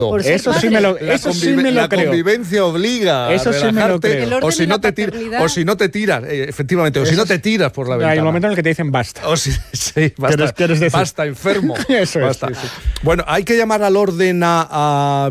Eso sí me lo La creo. convivencia obliga Eso a sí me lo relajarte, creo. o si no te tiras, efectivamente, o si no te tiras por la ventana. Hay un momento en el que te dicen basta. O si, sí, basta, ¿Quieres decir? basta, enfermo. Eso Basta. es. Sí. Bueno, hay que llamar al orden a